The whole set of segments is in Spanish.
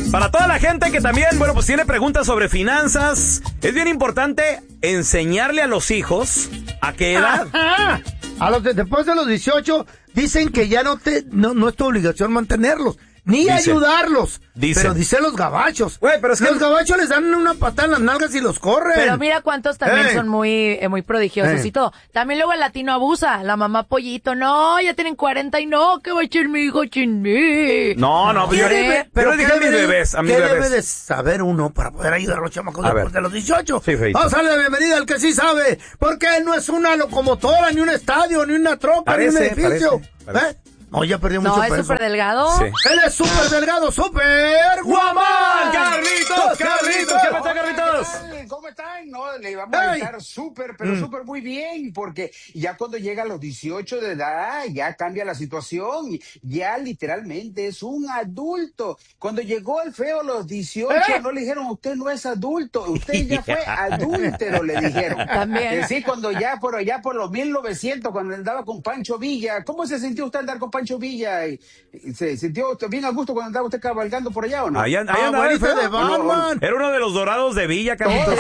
Para toda la gente que también, bueno, pues tiene preguntas sobre finanzas, es bien importante enseñarle a los hijos a qué edad. Después de los 18, dicen que ya no es tu obligación mantenerlos. Ni ayudarlos. Pero dicen los gabachos. Güey, pero es que los gabachos les dan una patada en las nalgas y los corren. Pero mira cuántos también son muy prodigiosos y todo. También luego el latino abusa. La mamá pollito, no, ya tienen 40 y no, que va a echar mi hijo chinmí. No, pero dije a mis bebés, ¿Qué debe de saber uno para poder ayudar a los chamacos después de los 18? Sí, vamos a darle la bienvenida al que sí sabe. Porque él no es una locomotora, ni un estadio, ni una troca, ni un edificio. Parece. No, ya perdió mucho peso. No, es súper delgado. Sí. Él es súper delgado, súper guamán. ¡Carlitos! ¿Qué pasa, Carlitos? ¿Cómo están? No, le vamos a estar súper, pero súper muy bien, porque ya cuando llega a los 18 de edad, ya cambia la situación, ya literalmente es un adulto. Cuando llegó el feo a los 18, no le dijeron, usted no es adulto, usted ya fue adúltero, le dijeron. También. Sí, cuando ya por allá por los 1900, cuando andaba con Pancho Villa, ¿cómo se sintió usted andar con Pancho Villa? ¿Y se sintió bien a gusto cuando andaba usted cabalgando por allá o no? Ahí andaba el feo de Batman. Era uno de los dorados de Villa, Carlitos.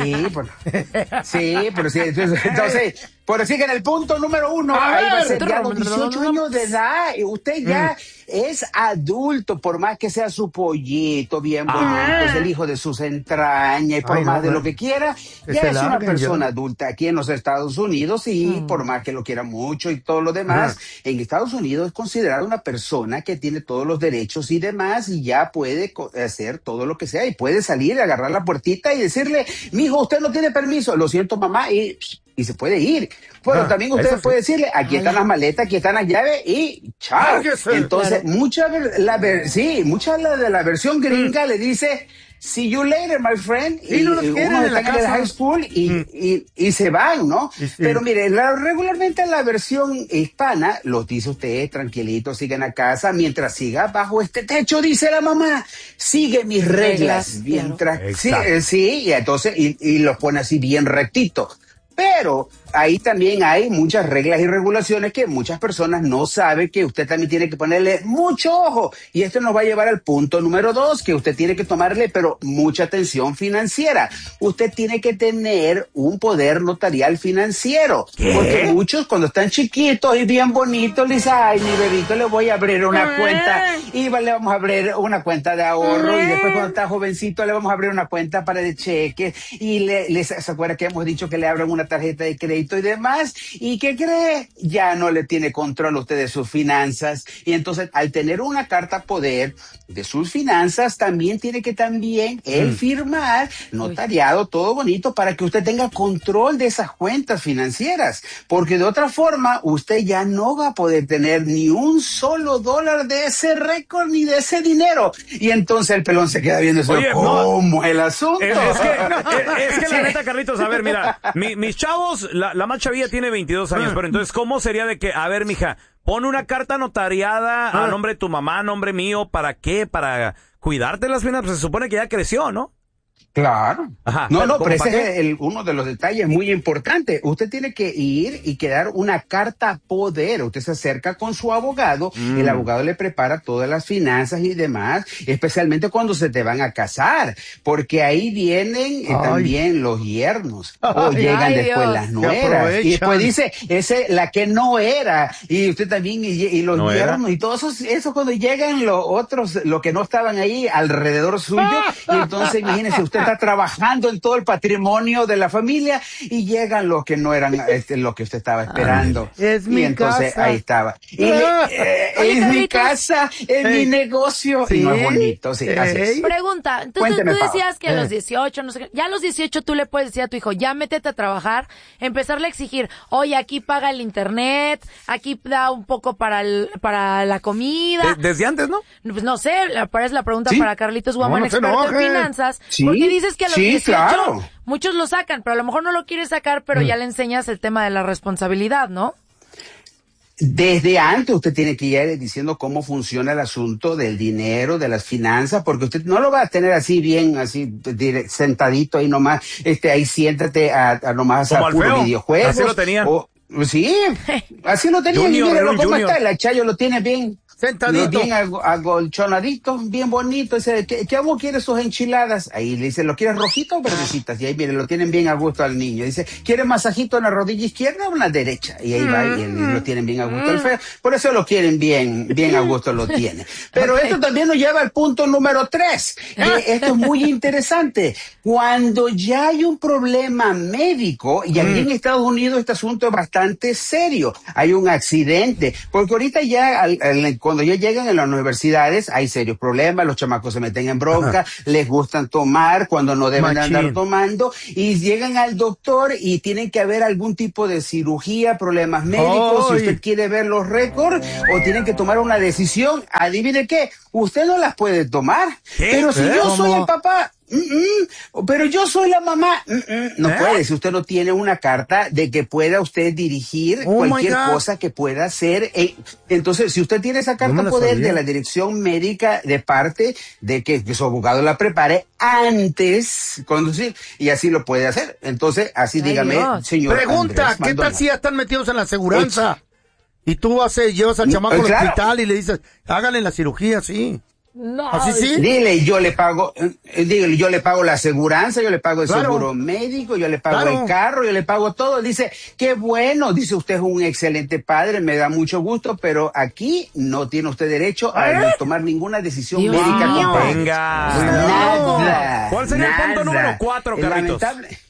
Sí, pero sí, entonces, por decir que en el punto número 1, ahí va a ser ya los 18 años de edad, y usted ya es adulto, por más que sea su pollito bien bonito, es el hijo de sus entrañas, y por más de lo que quiera, ya es una persona adulta aquí en los Estados Unidos, y por más que lo quiera mucho y todo lo demás, en Estados Unidos es considerada una persona que tiene todos los derechos y demás, y ya puede hacer todo lo que sea, y puede salir, agarrar la puertita y decirle, mijo, usted no tiene permiso, lo siento mamá, y se puede ir. Bueno, también usted puede decirle, aquí están las maletas, aquí están las llaves y chao. Entonces, mucha de la versión gringa le dice, see you later, my friend. Y uno está en la high school y se van, ¿no? Sí. Pero mire, regularmente en la versión hispana, los dice usted, tranquilito, sigan a casa, mientras siga bajo este techo, dice la mamá, sigue mis reglas. Mientras, sí, y entonces, y los pone así bien rectito. Pero ahí también hay muchas reglas y regulaciones que muchas personas no saben, que usted también tiene que ponerle mucho ojo. Y esto nos va a llevar al punto número 2, que usted tiene que tomarle, pero mucha atención financiera. Usted tiene que tener un poder notarial financiero. ¿Qué? Porque muchos cuando están chiquitos y bien bonitos, le dicen, ay, mi bebito, le voy a abrir una cuenta. Y le vamos a abrir una cuenta de ahorro. Y después cuando está jovencito, le vamos a abrir una cuenta para de cheques. Y ¿se acuerda que hemos dicho que le abran una tarjeta de crédito y demás? ¿Y qué cree? Ya no le tiene control usted de sus finanzas. Y entonces, al tener una carta poder de sus finanzas, también tiene que él firmar, notariado, todo bonito, para que usted tenga control de esas cuentas financieras. Porque de otra forma, usted ya no va a poder tener ni un solo dólar de ese récord ni de ese dinero. Y entonces el pelón se queda viendo eso. Oye, ¿cómo el asunto? Es que la neta, Carlitos, a ver, mira, mis chavos, la más chavilla tiene 22 años, pero entonces, ¿cómo sería de que, a ver, mija, pon una carta notariada a nombre de tu mamá, a nombre mío, ¿para qué? Para cuidarte las finanzas, pues se supone que ya creció, ¿no? Claro. Ajá. Pero ese es uno de los detalles muy importantes. Usted tiene que ir y quedar una carta poder. Usted se acerca con su abogado, el abogado le prepara todas las finanzas y demás, especialmente cuando se te van a casar, porque ahí vienen también los yernos, o llegan después las nueras, y después dice, la que no era, y usted también, y los no yernos, era. Y todos esos cuando llegan los otros, los que no estaban ahí alrededor suyo, y entonces imagínese, usted está trabajando en todo el patrimonio de la familia y llegan los que no eran lo que usted estaba esperando. Es mi entonces casa. Ahí estaba. Es mi casa, es mi negocio. Sí. Y no es bonito, sí. Así es. Pregunta, entonces Cuénteme, tú decías Pau. que a los 18, no sé qué, ya a los 18 tú le puedes decir a tu hijo, ya métete a trabajar, empezarle a exigir, oye, aquí paga el internet, aquí da un poco para la comida. Desde antes, ¿no? Pues no sé, parece la pregunta Sí. para Carlitos Guamán, No se experto en enoje. finanzas, Sí. porque dices que a los Sí, 18 claro. muchos lo sacan, pero a lo mejor no lo quieres sacar, pero ya le enseñas el tema de la responsabilidad, ¿no? Desde antes usted tiene que ir diciendo cómo funciona el asunto del dinero, de las finanzas, porque usted no lo va a tener así bien, así sentadito ahí nomás, ahí siéntate a nomás Como a al puro feo. videojuegos. Así lo tenían. Sí, así lo tenían. Junior, y míralo cómo Junior. está, el Chayo lo tiene bien Sentadito. Bien agolchonadito, bien bonito. Dice, ¿qué amo quiere sus enchiladas? Ahí le dice, ¿lo quieres rojito o verdecitas? Y ahí mire, lo tienen bien a gusto al niño. Dice, ¿quiere masajito en la rodilla izquierda o en la derecha? Y ahí va, y lo tienen bien a gusto el feo. Por eso lo quieren bien a gusto lo tiene. Pero esto también nos lleva al punto número 3. Esto es muy interesante. Cuando ya hay un problema médico, y aquí en Estados Unidos este asunto es bastante serio. Hay un accidente, porque ahorita ya cuando ya llegan a las universidades hay serios problemas, los chamacos se meten en bronca, les gustan tomar cuando no deben andar tomando, y llegan al doctor y tienen que haber algún tipo de cirugía, problemas médicos, si usted quiere ver los récords, o tienen que tomar una decisión, adivine qué, usted no las puede tomar, pero si yo soy el papá, pero yo soy la mamá, no puede, si usted no tiene una carta de que pueda usted dirigir cualquier cosa que pueda hacer, entonces si usted tiene esa carta poder de la dirección médica de parte de que su abogado la prepare antes conducir, y así lo puede hacer, entonces así dígame, señor. Pregunta, ¿qué tal si ya están metidos en la aseguranza? Y tú llevas al chamaco al hospital y le dices, háganle la cirugía, sí. No. ¿Así sí? Dile, yo le pago la aseguranza, yo le pago el seguro médico, yo le pago el carro, yo le pago todo. Dice, qué bueno, dice, usted es un excelente padre, me da mucho gusto, pero aquí no tiene usted derecho a tomar ninguna decisión médica. Venga. Nada. ¿Cuál sería el punto número 4, Carlitos?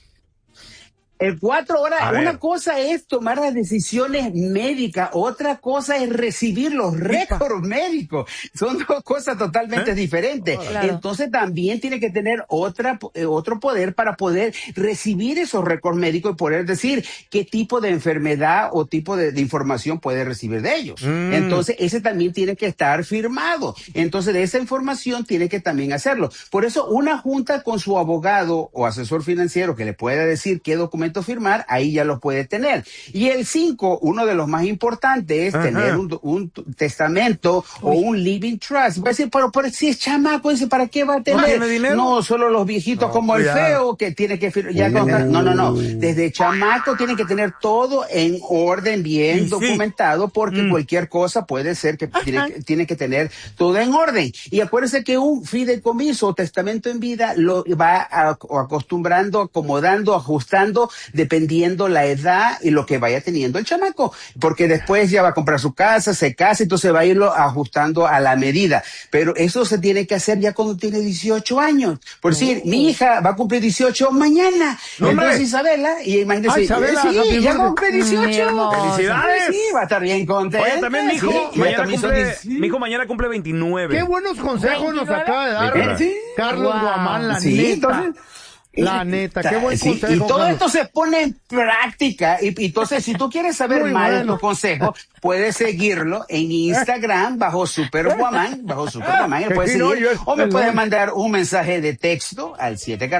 El 4 horas, una cosa es tomar las decisiones médicas, otra cosa es recibir los récords médicos. Son dos cosas totalmente diferentes. Claro. Entonces también tiene que tener otro poder para poder recibir esos récords médicos y poder decir qué tipo de enfermedad o tipo de información puede recibir de ellos. Entonces ese también tiene que estar firmado. Entonces de esa información tiene que también hacerlo. Por eso una junta con su abogado o asesor financiero que le pueda decir qué documento firmar, ahí ya lo puede tener. Y el 5, uno de los más importantes es tener un testamento o un living trust. Va a decir, pero si es chamaco, dice, ¿para qué va a tener? ¿No tiene dinero? No, solo los viejitos como el feo que tiene que firmar. No. Desde chamaco tiene que tener todo en orden, bien documentado, porque cualquier cosa puede ser que tiene que tener todo en orden. Y acuérdense que un fideicomiso o testamento en vida lo va acostumbrando, acomodando, ajustando, dependiendo la edad y lo que vaya teniendo el chamaco, porque después ya va a comprar su casa, se casa, entonces va a irlo ajustando a la medida, pero eso se tiene que hacer ya cuando tiene 18 años, por decir, mi hija va a cumplir 18 mañana, entonces Isabela, y imagínese, sí, ya cumple 18, felicidades, sí, va a estar bien contenta. Oye, también mi hijo mañana cumple 29. Qué buenos consejos nos acaba de dar Carlos Guamán, la neta. La neta, qué buen consejo. Y todo esto se pone en práctica. Y entonces, si tú quieres saber más de estos consejos, puedes seguirlo en Instagram bajo Superwoman. Él puede seguir, o me puedes mandar un mensaje de texto al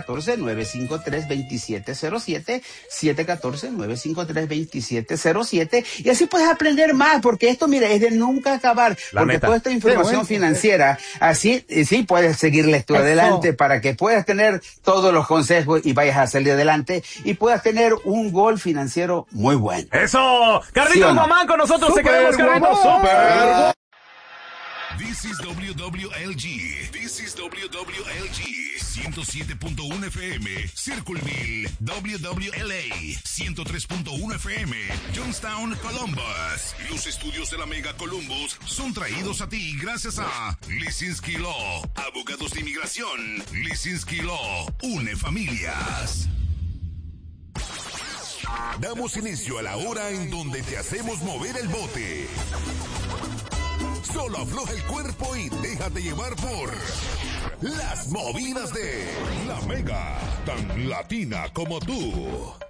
714-953-2707. 714-953-2707. Y así puedes aprender más, porque esto, mira, es de nunca acabar. Porque toda esta información financiera, así, sí puedes seguirle tú adelante para que puedas tener todos los consejos y vayas a salir adelante y puedas tener un gol financiero muy bueno. ¡Eso! ¡Carlitos Guamán con nosotros! ¡Se quedamos, Carlitos! ¡Súper! This is WWLG. This is WWLG. 107.1 FM. Circleville, WWLA. 103.1 FM. Johnstown, Columbus. Los estudios de la Mega Columbus son traídos a ti gracias a Lisinski Law. Abogados de inmigración. Lisinski Law. Une familias. Damos inicio a la hora en donde te hacemos mover el bote. Solo afloja el cuerpo y déjate llevar por las movidas de La Mega, tan latina como tú.